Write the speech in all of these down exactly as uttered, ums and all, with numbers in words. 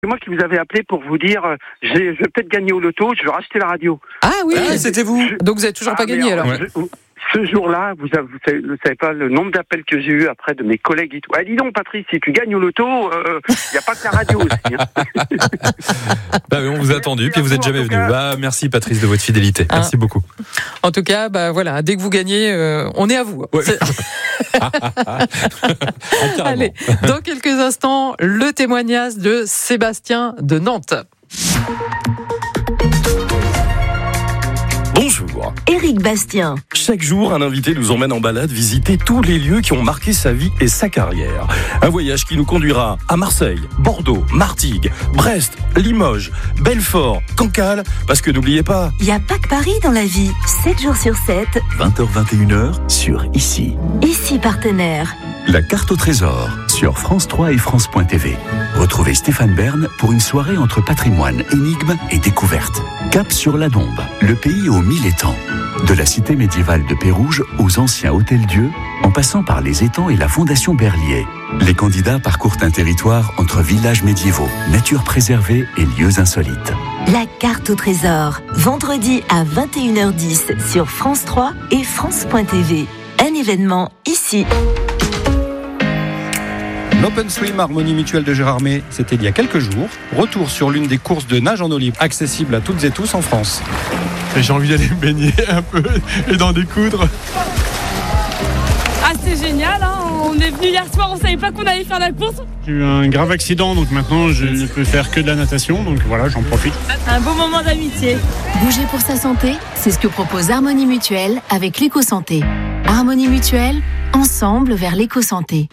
C'est moi qui vous avais appelé pour vous dire, euh, j'ai, je vais peut-être gagner au loto, je vais racheter la radio. Ah oui, Ah, c'était vous. Je- donc vous n'avez toujours Ah, pas gagné mais, alors. euh, je- Ce jour-là, vous ne vous savez, vous savez pas le nombre d'appels que j'ai eu après de mes collègues et tout. Ah, dis donc, Patrice, si tu gagnes au loto, il euh, n'y a pas que la radio aussi. Hein. Bah oui, on vous a attendu, puis vous êtes jamais En tout venu. cas. Bah, merci Patrice de votre fidélité. Hein. Merci beaucoup. En tout cas, bah voilà, dès que vous gagnez, euh, on est à vous. Ouais. C'est- Ah, carrément. Allez, dans quelques instants, le témoignage de Sébastien de Nantes. Bonjour. Éric Bastien. Chaque jour, un invité nous emmène en balade visiter tous les lieux qui ont marqué sa vie et sa carrière. Un voyage qui nous conduira à Marseille, Bordeaux, Martigues, Brest, Limoges, Belfort, Cancale, parce que n'oubliez pas... Il n'y a pas que Paris dans la vie. sept jours sur sept. vingt heures vingt et une heures sur Ici. Ici partenaire. La carte au trésor sur France trois et France point T V. Retrouvez Stéphane Bern pour une soirée entre patrimoine, énigmes et découvertes. Cap sur la Dombe, le pays aux mille étangs. De la cité médiévale de Pérouge aux anciens hôtels-dieux, en passant par les étangs et la fondation Berlier. Les candidats parcourent un territoire entre villages médiévaux, nature préservée et lieux insolites. La carte au trésor. Vendredi à vingt et une heures dix sur France trois et France point T V. Un événement ici. L'Open Swim Harmonie Mutuelle de Gérardmer, c'était il y a quelques jours. Retour sur l'une des courses de nage en eau libre accessible à toutes et tous en France. J'ai envie d'aller me baigner un peu et d'en découdre. Ah, c'est génial, hein. On est venu hier soir, on savait pas qu'on allait faire la course. J'ai eu un grave accident, donc maintenant je ne peux faire que de la natation, donc voilà, j'en profite. Un beau moment d'amitié. Bouger pour sa santé, c'est ce que propose Harmonie Mutuelle avec l'éco-santé. Harmonie Mutuelle, ensemble vers l'éco-santé.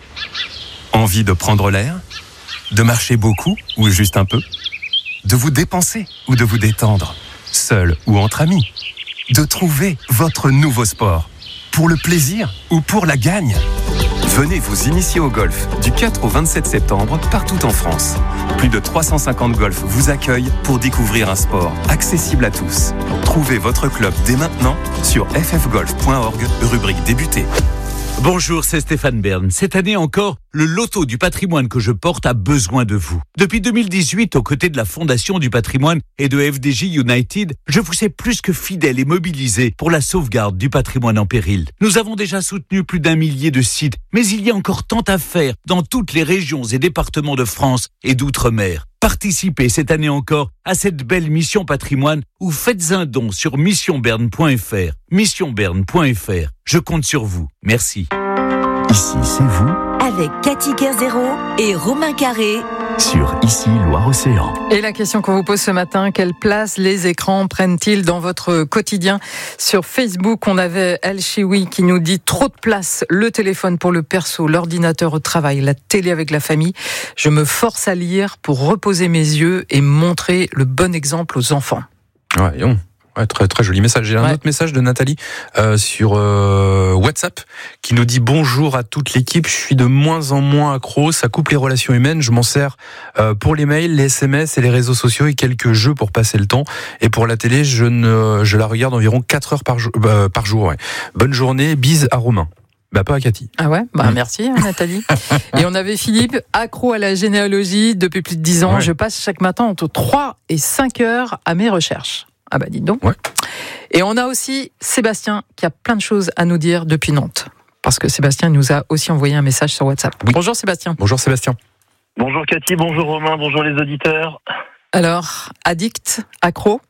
Envie de prendre l'air? De marcher beaucoup ou juste un peu? De vous dépenser ou de vous détendre? Seul ou entre amis? De trouver votre nouveau sport? Pour le plaisir ou pour la gagne? Venez vous initier au golf du quatre au vingt-sept septembre partout en France. Plus de trois cent cinquante golfs vous accueillent pour découvrir un sport accessible à tous. Trouvez votre club dès maintenant sur f f golf point org, rubrique débuter. Bonjour, c'est Stéphane Bern. Cette année encore, le loto du patrimoine que je porte a besoin de vous. Depuis deux mille dix-huit, aux côtés de la Fondation du patrimoine et de F D J United, je vous sais plus que fidèle et mobilisé pour la sauvegarde du patrimoine en péril. Nous avons déjà soutenu plus d'un millier de sites, mais il y a encore tant à faire dans toutes les régions et départements de France et d'outre-mer. Participez cette année encore à cette belle mission patrimoine ou faites un don sur mission bern point f r. mission bern point f r. Je compte sur vous. Merci. Ici, c'est vous Avec Cathy Kerzero et Romain Carré. sur Ici Loire-Océan. Et la question qu'on vous pose ce matin, quelle place les écrans prennent-ils dans votre quotidien? Sur Facebook, on avait El Chiwi qui nous dit trop de place, le téléphone pour le perso, l'ordinateur au travail, la télé avec la famille. Je me force à lire pour reposer mes yeux et montrer le bon exemple aux enfants. Ouais, yon. Ouais, très, très joli message. J'ai un Ouais. autre message de Nathalie euh, sur euh, WhatsApp qui nous dit bonjour à toute l'équipe. Je suis de moins en moins accro. Ça coupe les relations humaines. Je m'en sers euh, pour les mails, les S M S et les réseaux sociaux et quelques jeux pour passer le temps. Et pour la télé, je ne, je la regarde environ quatre heures par jour. Euh, par jour ouais. Bonne journée. Bise à Romain. Bah pas à Cathy. Ah ouais, bah Mmh. merci hein, Nathalie. Et on avait Philippe, accro à la généalogie depuis plus de dix ans. Ouais. Je passe chaque matin entre trois et cinq heures à mes recherches. Ah bah dites donc. Ouais. Et on a aussi Sébastien qui a plein de choses à nous dire depuis Nantes. Parce que Sébastien nous a aussi envoyé un message sur WhatsApp. Oui. Bonjour Sébastien. Bonjour Sébastien. Bonjour Cathy, bonjour Romain, bonjour les auditeurs. Alors, addict, accro?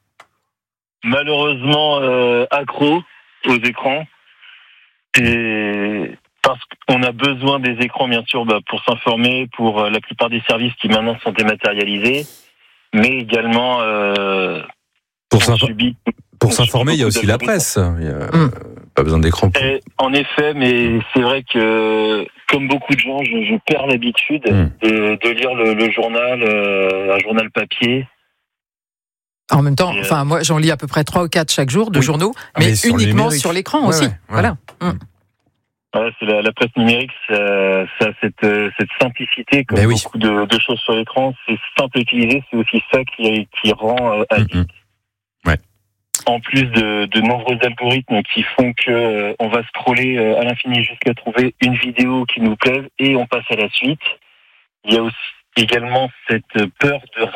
Malheureusement euh, accro aux écrans. Et parce qu'on a besoin des écrans bien sûr bah, pour s'informer, pour euh, la plupart des services qui maintenant sont dématérialisés, mais également euh, Pour, on s'info- subit- pour on s'informer, il y a subit aussi beaucoup la de- presse. Il y a, Mmh. Pas besoin d'écran. Pour... Et, en effet, mais c'est vrai que comme beaucoup de gens, je, je perds l'habitude Mmh. de, de lire le, le journal, euh, un journal papier. En même temps, Et, euh, enfin moi j'en lis à peu près trois ou quatre chaque jour de Oui. journaux, Ah, mais, mais sur le uniquement numérique. sur l'écran Ouais, aussi. ouais, ouais. Voilà. Mmh. Ouais, c'est la, la presse numérique, ça, ça a cette, euh, cette simplicité, comme Ben oui. beaucoup de, de choses sur l'écran. C'est simple à utiliser, c'est aussi ça qui, qui rend euh, addict. Mmh, mmh. Ouais. En plus de, de nombreux algorithmes qui font que euh, on va scroller euh, à l'infini jusqu'à trouver une vidéo qui nous plaise et on passe à la suite. Il y a aussi également cette peur de